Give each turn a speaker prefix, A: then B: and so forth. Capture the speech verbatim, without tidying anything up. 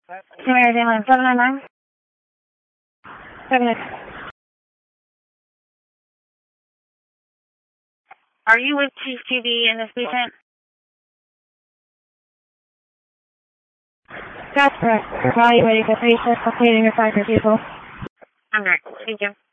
A: Samaritan Line seven nine nine. seven nine. Are you with Chief T V in this patient? That's correct. Evaluating the patient, completing your five people. All right, thank you.